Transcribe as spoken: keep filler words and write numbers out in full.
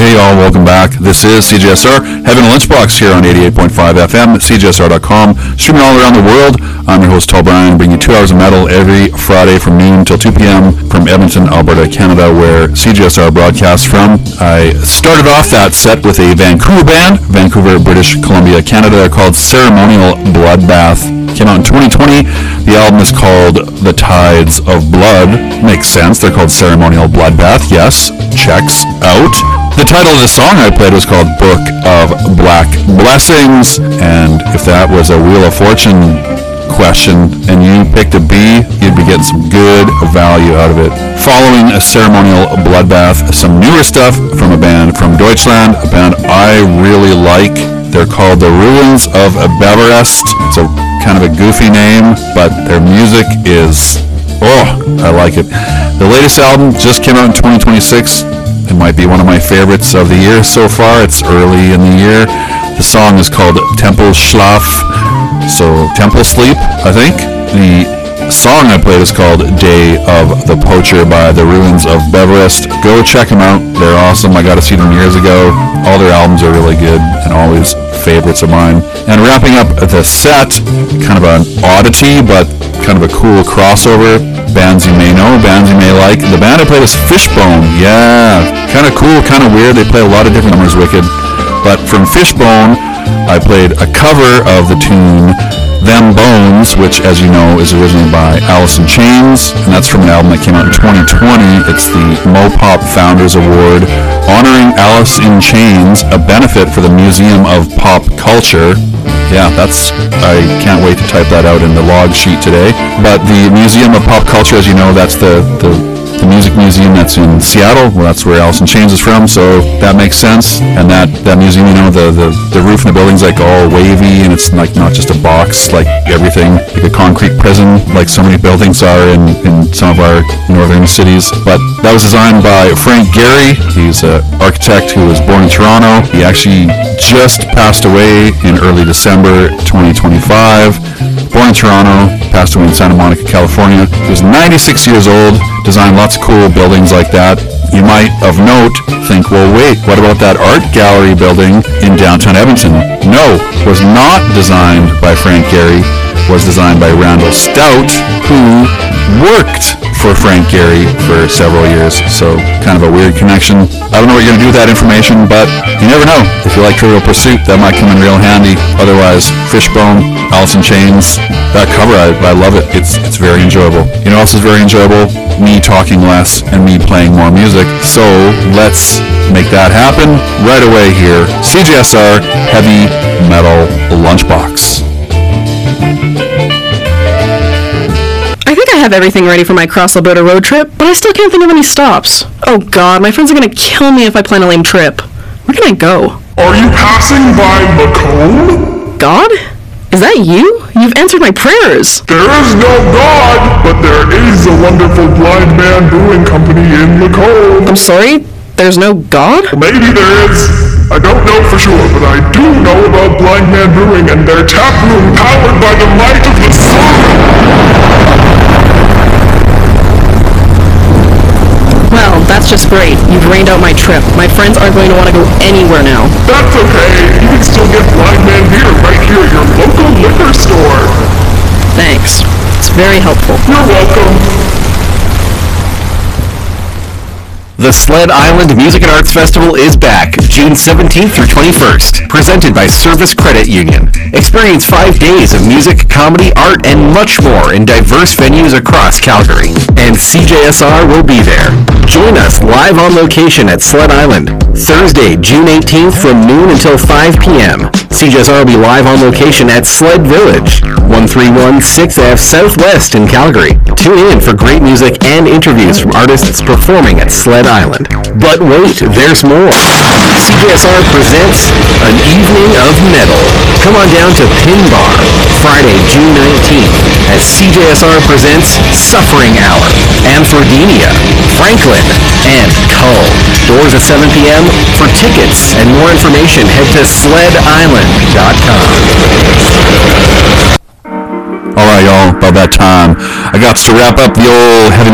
hey all, welcome back. This is C J S R, having a lunchbox here on eighty-eight point five F M, C J S R dot com, streaming all around the world. I'm your host, Tal Bryan, bringing you two hours of metal every Friday from noon till two p.m. from Edmonton, Alberta, Canada, where C J S R broadcasts from. I started off that set with a Vancouver band, Vancouver, British Columbia, Canada. They're called Ceremonial Bloodbath. Came out in twenty twenty. The album is called The Tides of Blood. Makes sense. They're called Ceremonial Bloodbath. Yes, checks out. The title of the song I played was called Book of Black Blessings. And if that was a Wheel of Fortune question and you picked a B, you'd be getting some good value out of it. Following a Ceremonial Bloodbath, some newer stuff from a band from Deutschland, a band I really like. They're called The Ruins of Beverest. It's a kind of a goofy name, but their music is, oh, I like it. The latest album just came out in twenty twenty-six. It might be one of my favorites of the year so far. It's early in the year. The song is called Temple Schlaf, so Temple Sleep, I think. The song I played is called Day of the Poacher by The Ruins of Beverest. Go check them out. They're awesome. I got to see them years ago. All their albums are really good and always favorites of mine. And wrapping up the set, kind of an oddity, but kind of a cool crossover. Bands you may know, bands you may like. The band I played is Fishbone. Yeah, kind of cool, kind of weird. They play a lot of different numbers, wicked. But from Fishbone, I played a cover of the tune Them Bones, which, as you know, is originally by Alice in Chains, and that's from an album that came out in twenty twenty. It's the Mopop Founders Award, honoring Alice in Chains, a benefit for the Museum of Pop Culture. Yeah, that's, I can't wait to type that out in the log sheet today. But the Museum of Pop Culture, as you know, that's the, the the music museum that's in Seattle. Well, that's where Alice in Chains is from, so that makes sense. And that, that museum, you know, the, the, the roof in the building's like all wavy, and it's like not just a box, like everything, like a concrete prison, like so many buildings are in, in some of our northern cities. But that was designed by Frank Gehry. He's an architect who was born in Toronto. He actually just passed away in early December twenty twenty-five. Born in Toronto, passed away in Santa Monica, California. He was ninety-six years old, designed lots of cool buildings like that. You might, of note, think, well, wait, what about that art gallery building in downtown Edmonton? No, was not designed by Frank Gehry, was designed by Randall Stout, who worked for Frank Gehry for several years, so kind of a weird connection. I don't know what you're going to do with that information, but you never know. If you like Trivial Pursuit, that might come in real handy. Otherwise, Fishbone, Alice in Chains, that cover, I, I love it. It's it's very enjoyable. You know what else is very enjoyable? Me talking less and me playing more music. So let's make that happen right away here. C J S R Heavy Metal Lunchbox. I think I have everything ready for my cross-Alberta road trip, but I still can't think of any stops. Oh god, my friends are gonna kill me if I plan a lame trip. Where can I go? Are you passing by Macomb? God? Is that you? You've answered my prayers. There is no God, but there is a wonderful blind man brewing company in Macomb. I'm sorry? There's no God? Well, maybe there is. I don't know for sure, but I do know about Blind Man Brewing and their tap room powered by the light of the sun. Well, that's just great. You've rained out my trip. My friends aren't going to want to go anywhere now. That's okay. You can still get Blind Man beer right here at your local liquor store. Thanks. It's very helpful. You're welcome. The Sled Island Music and Arts Festival is back, June seventeenth through twenty-first, presented by Service Credit Union. Experience five days of music, comedy, art, and much more in diverse venues across Calgary. And C J S R will be there. Join us live on location at Sled Island, Thursday, June eighteenth from noon until five p.m. C J S R will be live on location at Sled Village, one three one sixth Avenue Southwest in Calgary. Tune in for great music and interviews from artists performing at Sled Island. But wait, there's more. C J S R presents An Evening of Metal. Come on down to Pin Bar, Friday, June nineteenth, as C J S R presents Suffering Hour, Amphrodenia, Franklin, and Cull. Doors at seven p.m. For tickets and more information, head to sled island dot com. All right, y'all, about that time. I got to wrap up the old heavy